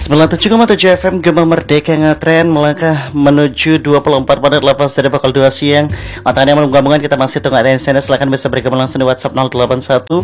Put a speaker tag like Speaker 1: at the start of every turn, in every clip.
Speaker 1: 97,7 FM Gema Merdeka ngetren melangkah menuju 24 pada 8 dari pukul 2 siang. Matanya yang gabungan kita masih tunggu ada sana. Silahkan bisa bergabung langsung di WhatsApp 081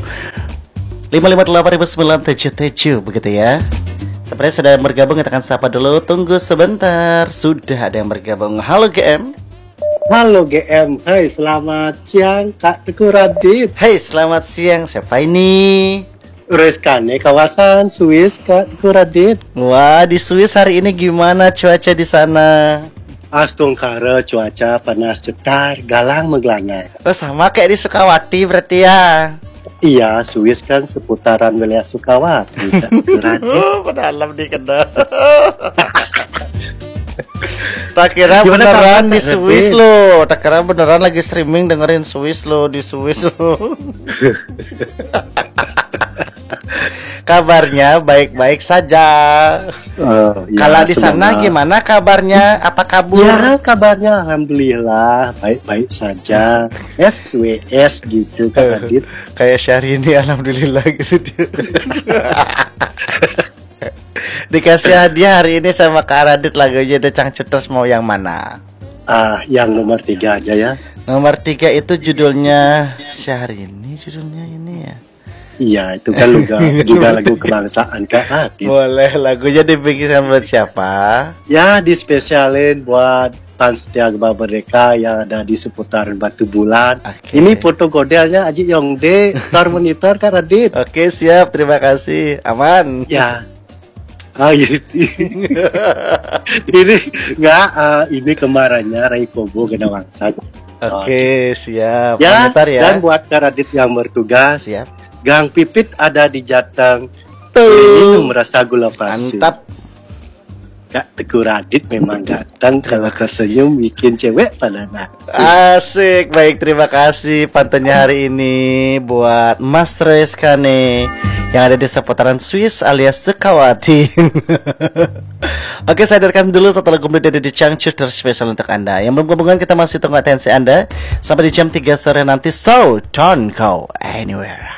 Speaker 1: 558 begitu ya. Sebenarnya sudah bergabung, kita akan sapa dulu. Tunggu sebentar, sudah ada yang bergabung. Halo GM.
Speaker 2: Halo GM, hai selamat siang Kak Teguh Radit.
Speaker 1: Hai selamat siang, siapa ini?
Speaker 2: Reskane kawasan Swiss Kak Teguh Radit.
Speaker 1: Wah, di Swiss hari ini gimana cuaca di sana?
Speaker 2: Astungkara cuaca panas cetar, galang meglanai.
Speaker 1: Oh, sama kayak di Sukawati berarti ya.
Speaker 2: Iya, Swiss kan seputaran wilayah Sukawati Kak Teguh Radit.
Speaker 1: Pedalam di Kendal. Tak kira
Speaker 2: Gimana
Speaker 1: beneran
Speaker 2: kabar,
Speaker 1: di
Speaker 2: Kak
Speaker 1: Swiss
Speaker 2: Radit?
Speaker 1: lo. Tak kira beneran lagi streaming dengerin Swiss lo di Swiss lo. Kabarnya baik-baik saja.
Speaker 2: Ya,
Speaker 1: Kalau di sana
Speaker 2: semoga-
Speaker 1: gimana kabarnya? Apa kabur?
Speaker 2: Ya, kabarnya alhamdulillah baik-baik saja. SWS gitu Kak Radit.
Speaker 1: Kayak Syahrini alhamdulillah gitu dia. Dikasih hadiah hari ini sama Kak Radit, lagunya The Cangcuters, mau yang mana?
Speaker 2: Yang nomor 3 aja ya.
Speaker 1: Nomor 3 itu judulnya Syahrini, judulnya ini ya.
Speaker 2: Iya, itu kan juga lagu kebangsaan Kak Radit.
Speaker 1: Boleh, lagunya dibikin sama siapa?
Speaker 2: Ya, dispesialin buat fans setia Gema Merdeka yang ada di seputaran Batu Bulan.
Speaker 1: Oke.
Speaker 2: Ini foto godelnya Aji Yongde, Star Monitor Kak Radit.
Speaker 1: Oke, siap, terima kasih. Aman.
Speaker 2: Ya. Gitu. Ini enggak, ini kemarannya Rai Kobo Gena Wangsa.
Speaker 1: Oke, siap.
Speaker 2: Ya,
Speaker 1: Monitor ya.
Speaker 2: dan buat Kak Radit yang bertugas,
Speaker 1: Siap.
Speaker 2: Gang Pipit ada di Jateng.
Speaker 1: Tuh.
Speaker 2: Ini merasa gula pasir.
Speaker 1: Mantap.
Speaker 2: Kak Teguh Radit memang ganteng, kalau tersenyum bikin cewek pada naksir.
Speaker 1: Asik, baik, terima kasih pantennya hari ini buat Mas Reskane yang ada di seputaran Swiss alias Sukawati. Oke, saya hadirkan dulu satu lagu dari The Cangcuters spesial untuk Anda. Yang belum gabungan kita masih tunggu atensi Anda sampai di jam 3 sore nanti. So, don't go anywhere.